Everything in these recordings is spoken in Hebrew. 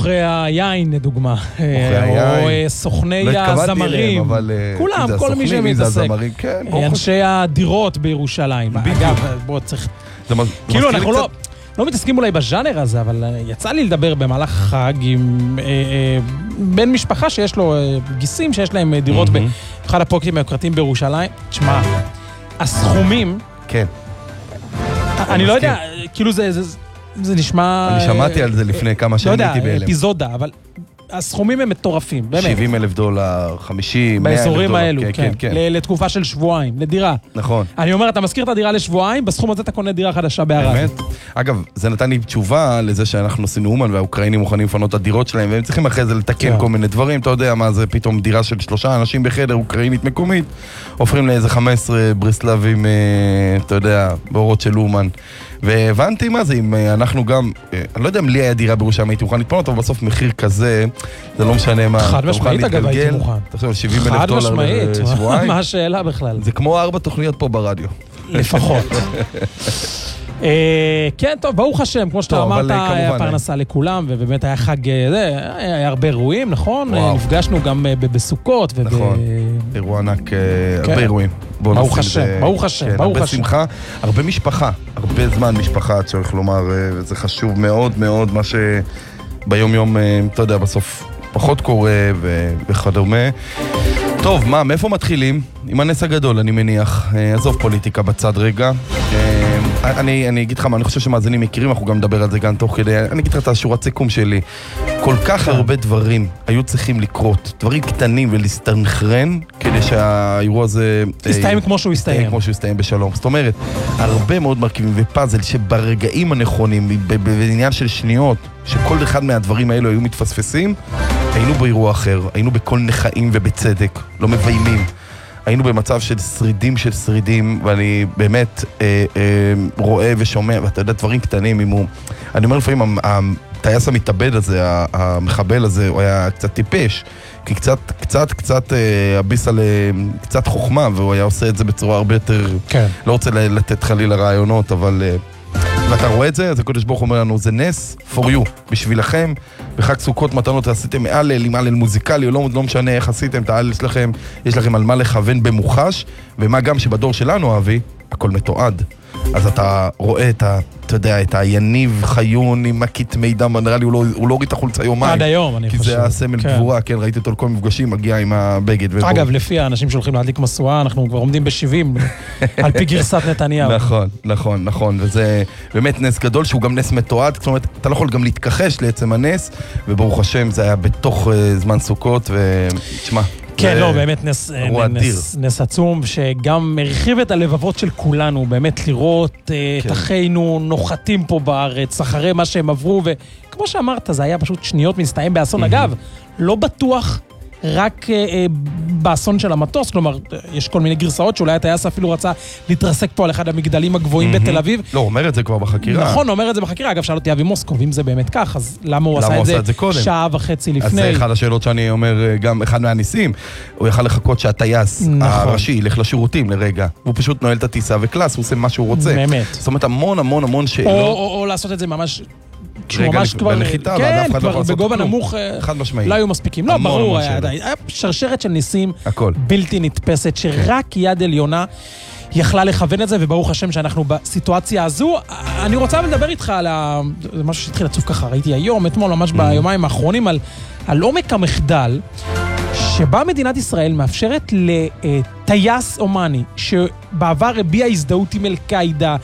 מוכרי היין, לדוגמה. או סוכני הזמרים. כולם, כל מי שמתעסק. אנשי הדירות בירושלים. אגב, בוא צריך... כאילו, אנחנו לא מתעסקים אולי בז'אנר הזה, אבל יצא לי לדבר במהלך חג עם בן משפחה שיש לו גיסים, שיש להם דירות באחד הפרויקטים היוקרתיים בירושלים. תשמע, הסכומים... כן. אני לא יודע, כאילו זה נשמע... אני שמעתי על זה לפני כמה שנים הייתי בהלם. לא יודע, אפיזודה, אבל הסכומים הם מטורפים, באמת. $70,000, 50, $100,000. באזורים האלו, כן. לתקופה של שבועיים, לדירה. נכון. אני אומר, אתה מזכיר את הדירה לשבועיים, בסכום הזה אתה קונה דירה חדשה בערד. באמת? אגב, זה נתן לי תשובה לזה שאנחנו עושים אומן, והאוקראינים מוכנים לפנות את הדירות שלהם, והם צריכים אחרי זה לתקן כל מיני דברים. אתה יודע מה זה, פתאום דירה של 3 אנשים בחדר, אוקראינית מקומית, הופכים לאיזה 15 בריסלבים, אתה יודע, באורות של אומן. והבנתי מה זה, אם אנחנו גם, אני לא יודע אם לי היה דירה בירושלים, הייתי מוכן להתפנות, אבל בסוף מחיר כזה, זה לא משנה מה. חד משמעית אגב הייתי מוכן. אתה חושב, $70,000 חד משמעית, לשבועיים? מה השאלה בכלל? זה כמו 4 תוכניות פה ברדיו. לפחות. כן, טוב, ברוך השם, כמו שאתה אמרת, היה פרנסה לכולם, ובאמת היה חג, היה הרבה אירועים, נכון? נפגשנו גם בסוכות. נכון, אירוע ענק, הרבה אירועים. ברוך השם, ברוך השם, ברוך הרבה השם. שמחה, הרבה משפחה, הרבה זמן משפחה, צריך לומר, וזה חשוב מאוד מאוד, מה שביום יום, אתה יודע, בסוף פחות קורה וכדומה. טוב, מה, מאיפה מתחילים? עם הנס הגדול, אני מניח. עזוב פוליטיקה בצד רגע. אני אגיד לך מה, אני חושב שמאזינים מכירים, אנחנו גם נדבר על זה גם תוך כדי. אני אגיד לך את השורת סיכום שלי. כל כך הרבה דברים היו צריכים לקרות, דברים קטנים ולהסתנכרן, כדי שהאירוע הזה... יסתיים כמו שהוא יסתיים. כמו שהוא יסתיים בשלום. זאת אומרת, הרבה מאוד מרכיבים ופאזל שברגעים הנכונים, בעניין של שניות, שכל אחד מהדברים האלו היו מתפספסים, היינו באירוע אחר, היינו בכל נחאים ובצדק, לא מביימים. היינו במצב של שרידים, ואני באמת רואה ושומע, ואתה יודע, דברים קטנים, אני אומר לפעמים, הטייס המתאבד הזה, המחבל הזה, הוא היה קצת טיפש, כי קצת הביס על קצת חוכמה, והוא היה עושה את זה בצורה הרבה יותר, לא רוצה לתת חלילה רעיונות, אבל... ואתה רואה את זה, אז הקדוש ברוך אומר לנו, זה נס for you, בשבילכם, בחג סוכות מתנות עשיתם מהלל, עם הלל מוזיקלי, לא משנה איך עשיתם את ההלל שלכם, יש לכם על מה לכוון במוחש, ומה גם שבדור שלנו, אבי, הכל מתועד. אז אתה רואה אתה יודע, את היניב חיון עם מקית מידע, נראה לי הוא לא הוריד את החולצה יומיים. עד היום, אני חושב. כי זה הסמל גבורה, כן, ראיתי אותו לכל מפגשים, מגיע עם הבגד. אגב, לפי האנשים שהולכים להדליק משואה, אנחנו כבר עומדים ב-70, על פי גרסת נתניהו. נכון, וזה באמת נס גדול, שהוא גם נס מתועד, זאת אומרת, אתה לא יכול גם להתכחש לעצם הנס, וברוך השם, זה היה בתוך זמן סוכות, ותשמע, כן, לא, באמת נס עצום, שגם הרחיב את הלבבות של כולנו, באמת לראות את אחינו נוחתים פה בארץ, אחרי מה שהם עברו, וכמו שאמרת, זה היה פשוט שניות מסתיים באסון. אגב, לא בטוח רק באסון של המטוס, כלומר, יש כל מיני גרסאות שאולי הטייס אפילו רצה להתרסק פה על אחד המגדלים הגבוהים בתל אביב. לא, הוא אומר את זה כבר בחקירה. נכון, הוא אומר את זה בחקירה. אגב, שאל אותי אבי מוסקוב, אם זה באמת כך, אז למה הוא עשה את זה שעה וחצי לפני? אז זה אחד השאלות שאני אומר, גם אחד מהניסים, הוא יכל לחכות שהטייס הראשי ילך לשירותים לרגע, והוא פשוט נועל את הטיסה וקלאס, הוא עושה מה שהוא רוצה. באמת. זאת אומרת, המון שאלות. או לעשות את זה ממש... בנחיתה, כן, כבר בגובה נמוך לא היו מספיקים. לא, ברור, היה שרשרת של ניסים בלתי נתפסת, שרק יד עליונה יכלה לכוון את זה, וברוך השם שאנחנו בסיטואציה הזו. אני רוצה לדבר איתך על משהו שהתחיל לצוף ככה, ראיתי היום, אתמול, ממש ביומיים האחרונים, על עומק המחדל, שבה מדינת ישראל מאפשרת לטייס אומני, שבעבר הביע הזדהות עם אל-קאידה,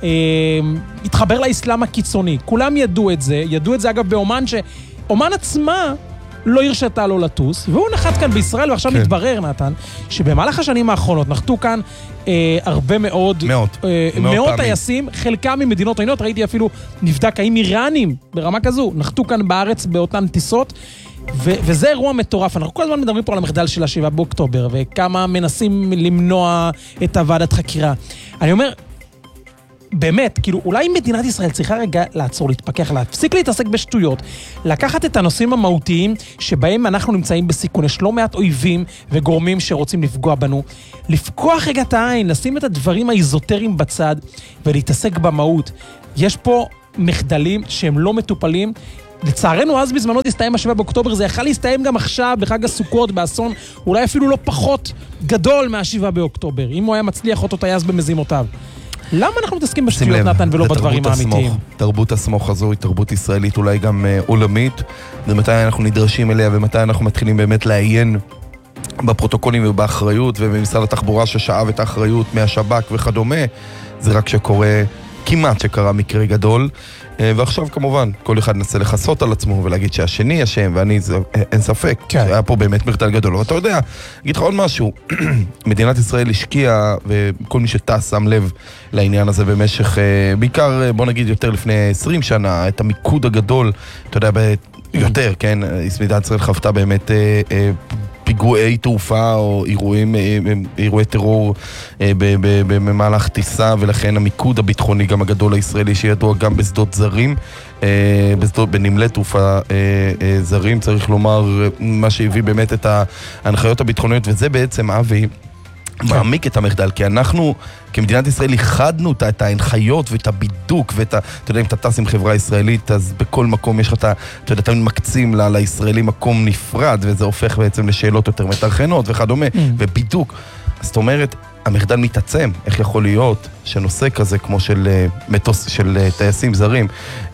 התחבר לאסלאם הקיצוני. כולם ידעו את זה אגב באומן, שאומן עצמה לא הרשתה לו לטוס, והוא נחת כאן בישראל, ועכשיו מתברר, נתן, שבמהלך השנים האחרונות נחתו כאן הרבה מאוד מאות טייסים, חלקם ממדינות עוינות, ראיתי אפילו נבדק האם איראנים ברמה כזו, נחתו כאן בארץ באותן טיסות, וזה אירוע מטורף. אנחנו כל הזמן מדברים פה על המחדל של 7 באוקטובר, וכמה מנסים למנוע את הוועדת חקירה. אני אומר, באמת, כאילו, אולי מדינת ישראל צריכה רגע לעצור, להתפקח, להפסיק להתעסק בשטויות, לקחת את הנושאים המהותיים שבהם אנחנו נמצאים בסיכון, יש לא מעט אויבים וגורמים שרוצים לפגוע בנו, לפקוח רגע את העין, לשים את הדברים האיזוטריים בצד ולהתעסק במהות. יש פה מחדלים שהם לא מטופלים, לצערנו, אז בזמנו הסתיים ה7 באוקטובר, זה יכל להסתיים גם עכשיו, בחג הסוכות, באסון, אולי אפילו לא פחות גדול מה7 באוקטובר, אם הוא היה מצליח אותו טייס במזימותיו. למה אנחנו מתעסקים בשטויות, נתן, ולא בדברים האמיתיים? תרבות הסמוך הזו היא תרבות ישראלית, אולי גם עולמית, ומתי אנחנו נדרשים אליה, ומתי אנחנו מתחילים באמת לעיין בפרוטוקולים ובאחריות, ובמשרד התחבורה ששאב את האחריות מהשב"כ וכדומה, זה רק שקורה, כמעט שקרה מקרה גדול, ועכשיו כמובן, כל אחד נסה לחסות על עצמו ולהגיד שהשני אשם, ואני, אין ספק, היה פה באמת מחדל גדול. ואתה יודע, אגיד לך עוד משהו, מדינת ישראל השקיעה, וכל מי שטס שם לב לעניין הזה במשך, בעיקר, בוא נגיד יותר לפני 20 שנה, את המיקוד הגדול, אתה יודע, יותר, כן, מדינת ישראל חוותה באמת פיגועי תעופה או אירועי טרור במהלך טיסה, ולכן המיקוד הביטחוני גם הגדול הישראלי שידוע גם בשדות זרים, בנמלי תעופה זרים, צריך לומר, מה שהביא באמת את ההנחיות הביטחוניות, וזה בעצם אבי מעמיק את המחדל, כי אנחנו כמדינת ישראל איחדנו את ההנחיות ואת הבידוק ואתה יודע, אם אתה טס עם חברה ישראלית, אז בכל מקום יש לך אתה יודע, תמיד מקצים לישראלי מקום נפרד, וזה הופך בעצם לשאלות יותר מתרחנות וכדומה, ובידוק. אז זאת אומרת, המחדל מתעצם, איך יכול להיות שנושא כזה כמו של מטוס, של טייסים זרים,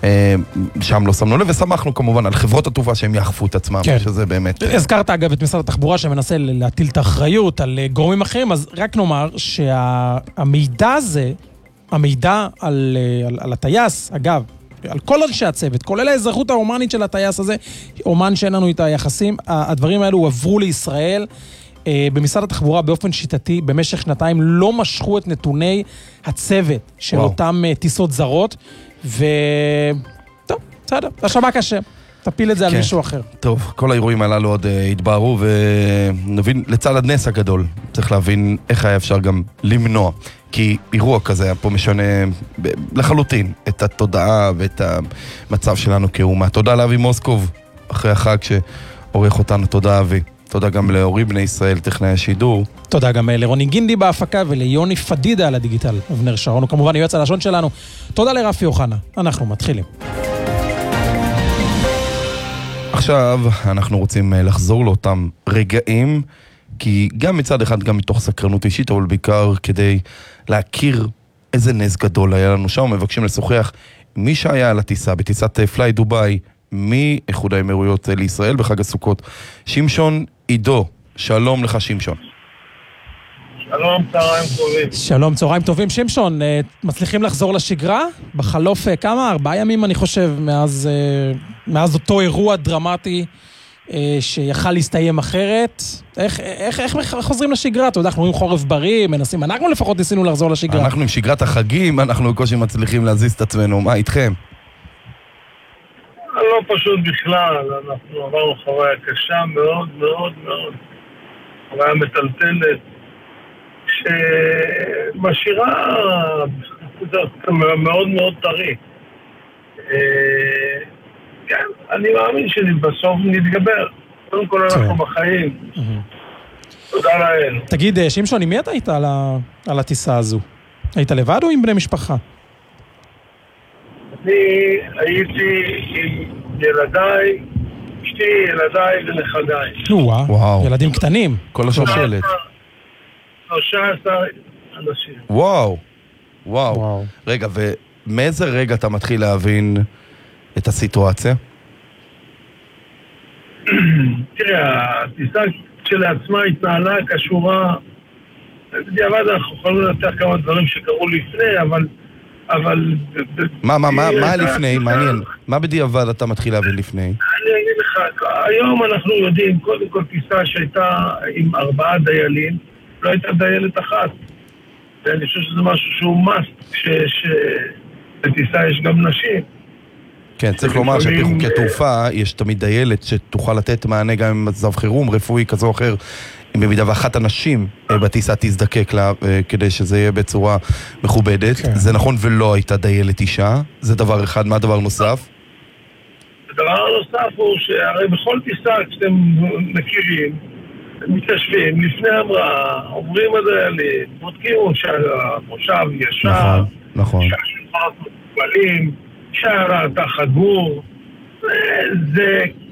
שם לא שמנו לב, ושמחנו כמובן על חברות התעופה שהם יאכפו את עצמם, שזה באמת... הזכרת אגב את משרד התחבורה שמנסה להטיל את האחריות על גורמים אחרים, אז רק נאמר שהמידע הזה, המידע על הטייס, אגב, על כל אנשי הצוות, כולל האזרחות האומנית של הטייס הזה, אומן שאין לנו איתה יחסים, הדברים האלו עברו לישראל, במשרד התחבורה באופן שיטתי במשך שנתיים לא משכו את נתוני הצוות של אותם טיסות זרות, טוב, בסדר, השב"כ קשה, תפיל את זה על מישהו אחר. טוב, כל האירועים הללו עוד התבהרו, ונבין לצד הנס הגדול, צריך להבין איך היה אפשר גם למנוע, כי אירוע כזה היה פה משנה לחלוטין את התודעה ואת המצב שלנו כאומה. תודה לאבי מוסקוב, אחרי החג שעורך אותנו, תודה אבי. תודה גם לאורי בני ישראל, טכנאי השידור. תודה גם לרוני גינדי בהפקה וליוני פדידה על הדיגיטל. אבנר שרון הוא כמובן יועץ הלשון שלנו. תודה לרפי אוחנה. אנחנו מתחילים. עכשיו אנחנו רוצים לחזור לאותם רגעים, כי גם מצד אחד, גם מתוך סקרנות אישית, אבל בעיקר כדי להכיר איזה נס גדול היה לנו שם. מבקשים לשוחח מי שהיה על הטיסה, בטיסת פליי דוביי, מאיחוד האמירויות לישראל בחג הסוכות. שמשון עידו, שלום לך שמשון. שלום, צהריים טובים. שלום, צהריים טובים. שמשון, מצליחים לחזור לשגרה? בחלוף כמה? 4 ימים אני חושב, מאז אותו אירוע דרמטי שיכל להסתיים אחרת. איך חוזרים לשגרה? אתה יודע, אנחנו רואים חורף בריא, מנסים, אנחנו לפחות ניסינו לחזור לשגרה. אנחנו עם שגרת החגים, אנחנו בקושי מצליחים להזיז את עצמנו. מה איתכם? לא פשוט בכלל, אנחנו עברנו חוויה קשה מאוד מאוד מאוד, חוויה מטלטלת, שמשאירה מאוד מאוד טרי. כן, אני מאמין שבסוף נתגבר, קודם כל אנחנו בחיים. תודה לאל. תגיד, שמשון, עם מי אתה היית על הטיסה הזו? היית לבד או עם בני משפחה? אני הייתי עם ילדיי, אשתי, ילדיי ונכדיי. וואו, ילדים קטנים. כל השושלת. 13 אנשים. וואו. רגע, ומאיזה רגע אתה מתחיל להבין את הסיטואציה? תראה, הטיסה שלעצמה התנהלה קשורה, בדיעבד אנחנו יכולים לנתח כמה דברים שקרו לפני, אבל... מה לפני? מעניין. מה בדיעבד אתה מתחיל להבין לפני? אני אגיד לך, היום אנחנו יודעים, קודם כל טיסה שהייתה עם 4 דיילים, לא הייתה דיילת אחת. ואני חושב שזה משהו שהוא must, שבטיסה יש גם נשים. כן, צריך לומר שבחוקי תעופה יש תמיד דיילת שתוכל לתת מענה גם עם מצב חירום רפואי כזה או אחר, במידה ואחת אנשים בטיסה תזדקק לה כדי שזה יהיה בצורה מכובדת. זה נכון ולא הייתה דיילת אישה, זה דבר אחד. מה הדבר נוסף? הדבר הנוסף הוא שהרי בכל טיסה כשאתם מכירים, מתיישבים לפני המראה, עוברים הדיילים, בודקים שהמושב ישר, נכון. שהשולחנות מקובלים, שהרתח חגור, זה